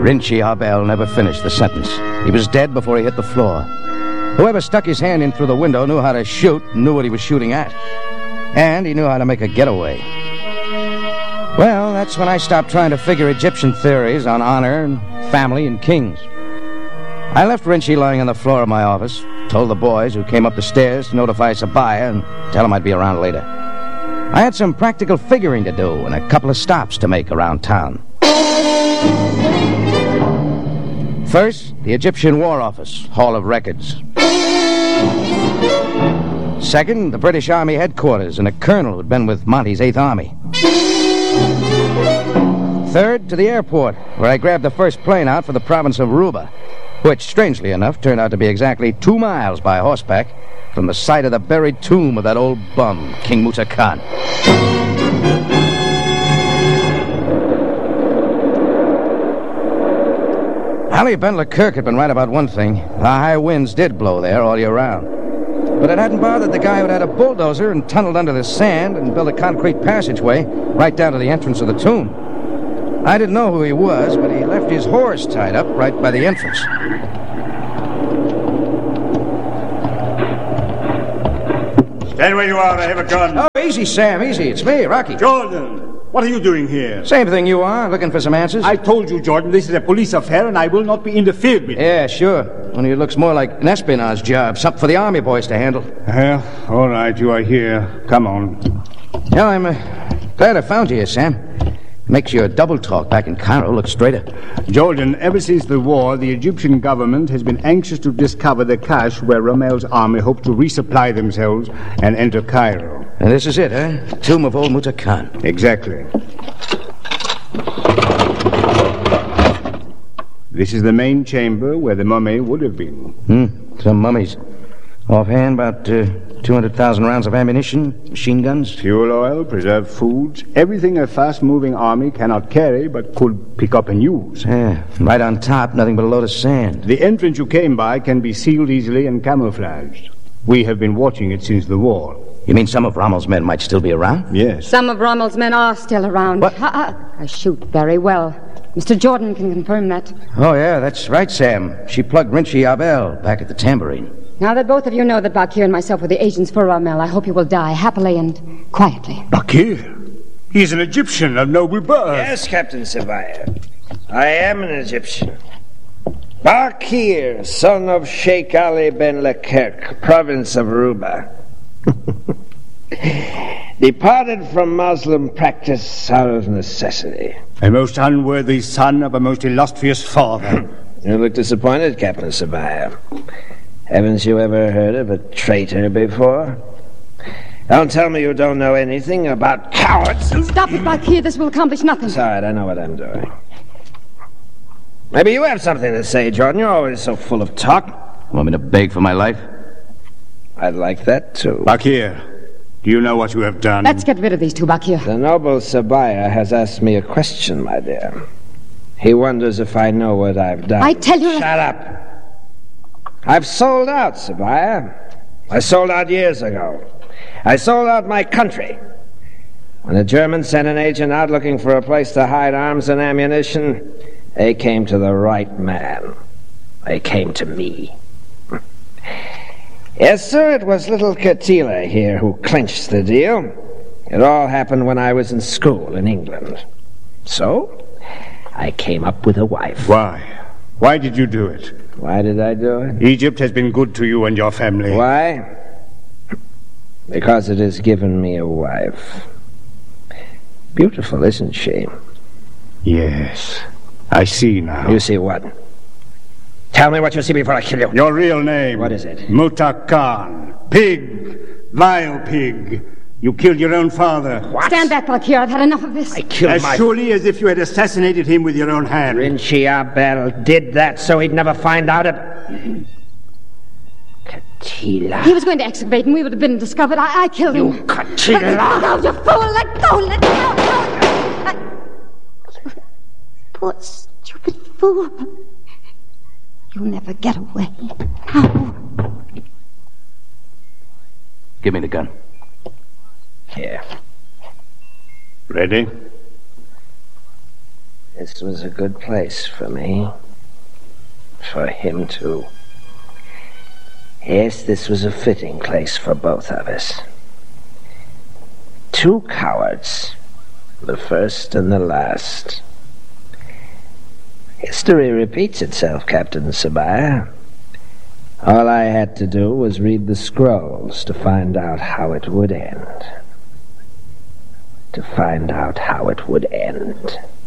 Rinchi Abel never finished the sentence. He was dead before he hit the floor. Whoever stuck his hand in through the window knew how to shoot, knew what he was shooting at. And he knew how to make a getaway. Well, that's when I stopped trying to figure Egyptian theories on honor and family and kings. I left Rinchi lying on the floor of my office, told the boys who came up the stairs to notify Sabaya and tell him I'd be around later. I had some practical figuring to do and a couple of stops to make around town. First, the Egyptian War Office, Hall of Records. Second, the British Army headquarters and a colonel who'd been with Monty's 8th Army. Third, to the airport, where I grabbed the first plane out for the province of Ruba, which, strangely enough, turned out to be exactly 2 miles by horseback from the site of the buried tomb of that old bum, King Muta Khan. Ali Ben Leclerc had been right about one thing. The high winds did blow there all year round. But it hadn't bothered the guy who'd had a bulldozer and tunneled under the sand and built a concrete passageway right down to the entrance of the tomb. I didn't know who he was, but he left his horse tied up right by the entrance. Stand where you are, I have a gun. Oh, easy, Sam, easy. It's me, Rocky. Jordan, what are you doing here? Same thing you are, looking for some answers. I told you, Jordan, this is a police affair and I will not be interfered with. Yeah, sure. Only it looks more like an espionage job, something for the army boys to handle. Well, all right, you are here. Come on. Yeah, I'm glad I found you here, Sam. Makes your double talk back in Cairo look straighter. Jordan, ever since the war, the Egyptian government has been anxious to discover the cache where Rommel's army hoped to resupply themselves and enter Cairo. And this is it, huh? The tomb of old Muta Khan. Exactly. This is the main chamber where the mummy would have been. Some mummies. Offhand, about 200,000 rounds of ammunition, machine guns. Fuel oil, preserved foods, everything a fast-moving army cannot carry but could pick up and use. Yeah, right on top, nothing but a load of sand. The entrance you came by can be sealed easily and camouflaged. We have been watching it since the war. You mean some of Rommel's men might still be around? Yes. Some of Rommel's men are still around. What? I shoot very well. Mr. Jordan can confirm that. Oh, yeah, that's right, Sam. She plugged Rinchi Abel back at the tambourine. Now that both of you know that Bakir and myself were the agents for Rommel, I hope you will die happily and quietly. Bakir? He's an Egyptian of noble birth. Yes, Captain Sabaya. I am an Egyptian. Bakir, son of Sheikh Ali Ben Leclerc, province of Ruba. Departed from Muslim practice out of necessity. A most unworthy son of a most illustrious father. You look disappointed, Captain Sabaya. Haven't you ever heard of a traitor before? Don't tell me you don't know anything about cowards. Stop it, Bakir. This will accomplish nothing. It's all right, I know what I'm doing. Maybe you have something to say, Jordan. You're always so full of talk. Want me to beg for my life? I'd like that, too. Bakir, do you know what you have done? Let's get rid of these two, Bakir. The noble Sabaya has asked me a question, my dear. He wonders if I know what I've done. I tell you... Shut up. I've sold out, Sabaya. I sold out years ago. I sold out my country. When the Germans sent an agent out looking for a place to hide arms and ammunition, they came to the right man. They came to me. Yes, sir, it was little Katila here who clinched the deal. It all happened when I was in school in England. So, I came up with a wife. Why? Why did you do it? Why did I do it? Egypt has been good to you and your family. Why? Because it has given me a wife. Beautiful, isn't she? Yes. I see now. You see what? Tell me what you see before I kill you. Your real name. What is it? Muta Khan. Pig. Vile pig. You killed your own father. What? Stand back, Bakir. I've had enough of this. I killed As surely as if you had assassinated him with your own hand. Rinchi Abel did that so he'd never find out it. Katila. He was going to excavate and we would have been discovered. I killed him. You Katila. Let go, you fool. Let go. Let go. Poor stupid fool. You'll never get away. How? Give me the gun. Here. Ready? This was a good place for me. For him, too. Yes, this was a fitting place for both of us. Two cowards, the first and the last. History repeats itself, Captain Sabaya. All I had to do was read the scrolls to find out how it would end. To find out how it would end.